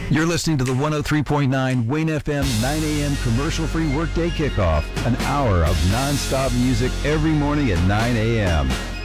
You're listening to the 103.9 Wayne FM 9 a.m. commercial-free workday kickoff. An hour of non-stop music every morning at 9 a.m.